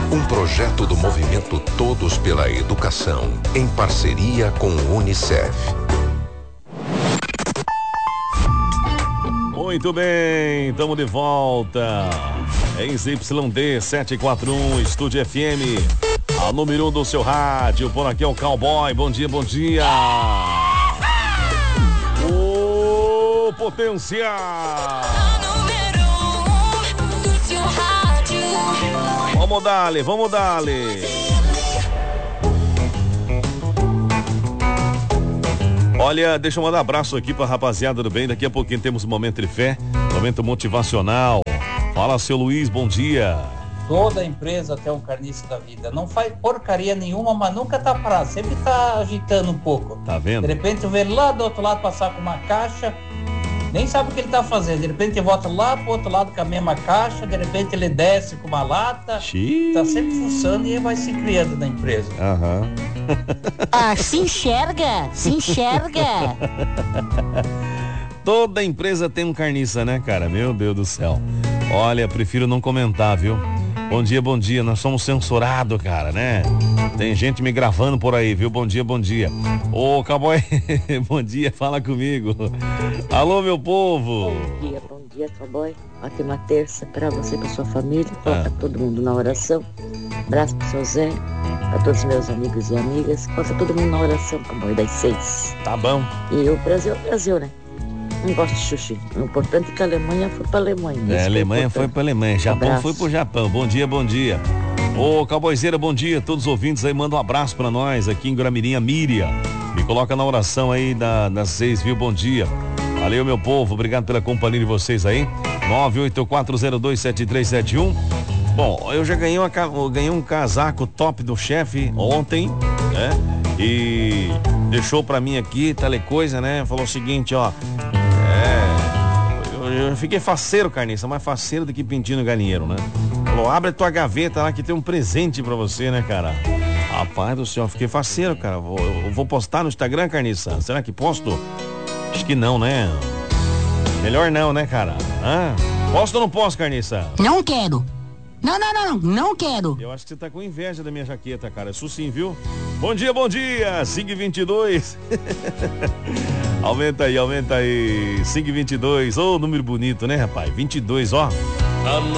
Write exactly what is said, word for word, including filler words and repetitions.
Um projeto do movimento Todos pela Educação, em parceria com o Unicef. Muito bem, estamos de volta. Em Z Y D sete quatro um, Estúdio F M, a número um do seu rádio. Por aqui é o Cowboy. Bom dia, bom dia. Ô, potência! Vamos dali, vamos dali. Olha, deixa eu mandar um abraço aqui pra rapaziada do bem. Daqui a pouquinho temos um momento de fé, momento motivacional. Fala, seu Luiz, bom dia. Toda empresa tem um carniça da vida. Não faz porcaria nenhuma, mas nunca tá parado. Sempre tá agitando um pouco. Tá vendo? De repente eu vejo lá do outro lado passar com uma caixa, nem sabe o que ele tá fazendo. De repente ele volta lá pro outro lado com a mesma caixa, de repente ele desce com uma lata. Xiii. Tá sempre fuçando e vai se criando na empresa. Aham. Ah, se enxerga, se enxerga. Toda empresa tem um carniça, né, cara? Meu Deus do céu. Olha, prefiro não comentar, viu? Bom dia, bom dia. Nós somos censurados, cara, né? Tem gente me gravando por aí, viu? Bom dia, bom dia. Ô, Cowboy, bom dia, fala comigo. Alô, meu povo. Bom dia, bom dia, Cowboy. Ótima terça pra você e pra sua família. Coloca Ah. todo mundo na oração. Abraço pro seu Zé, pra todos os meus amigos e amigas. Coloca todo mundo na oração, Cowboy, das seis. Tá bom. E o Brasil é o Brasil, né? Não gosto de xuxi. O importante é que a Alemanha foi pra Alemanha. É, Isso a que Alemanha importante. foi pra Alemanha, Japão Abraço. foi pro Japão. Bom dia, bom dia. Ô, Cowboyzeira, bom dia. Todos os ouvintes aí, manda um abraço pra nós aqui em Gramiriam, Miriam. Me coloca na oração aí da, das seis, viu? Bom dia. Valeu, meu povo. Obrigado pela companhia de vocês aí. nove oito quatro zero dois sete três sete um. Bom, eu já ganhei, uma, eu ganhei um casaco top do chefe ontem, né? E deixou pra mim aqui, tal coisa, né? Falou o seguinte, ó. É. Eu, eu fiquei faceiro, carniça, mais faceiro do que pintinho no galinheiro, né? Falou, abre a tua gaveta lá que tem um presente pra você, né, cara? Rapaz do céu, fiquei faceiro, cara. Vou, eu vou postar no Instagram, carniça. Será que posto? Acho que não, né? Melhor não, né, cara? Hã? Posto ou não posso, carniça? Não quero. Não, não, não, não, não quero. Eu acho que você tá com inveja da minha jaqueta, cara. Isso sim, viu? Bom dia, bom dia. cinco e vinte e dois. Aumenta aí, aumenta aí. cinco e vinte e dois. Ô, número bonito, né, rapaz? vinte e dois, ó.